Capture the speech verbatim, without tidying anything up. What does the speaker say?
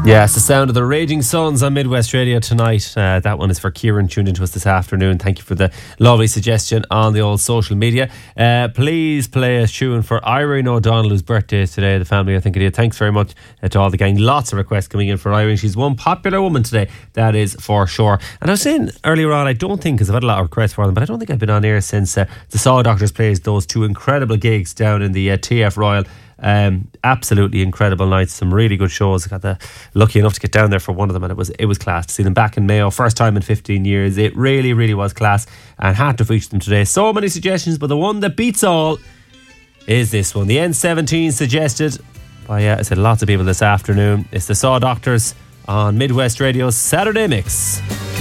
Yeah, it's the sound of the Raging Suns on Midwest Radio tonight. Uh, that one is for Kieran, tuned into us this afternoon. Thank you for the lovely suggestion on the old social media. Uh, please play a tune for Irene O'Donnell, whose birthday is today. The family, I think it is. Thanks very much uh, to all the gang. Lots of requests coming in for Irene. She's one popular woman today, that is for sure. And I was saying earlier on, I don't think, because I've had a lot of requests for them, but I don't think I've been on air since uh, the Saw Doctors plays those two incredible gigs down in the uh, T F Royal. Um, absolutely incredible nights, some really good shows. I got the lucky enough to get down there for one of them, and it was it was class to see them back in Mayo, first time in fifteen years. It really really was class, and had to feature them today. So many suggestions, but the one that beats all is this one. The N seventeen suggested by uh, I said lots of people this afternoon. It's the Saw Doctors on Midwest Radio's Saturday Mix.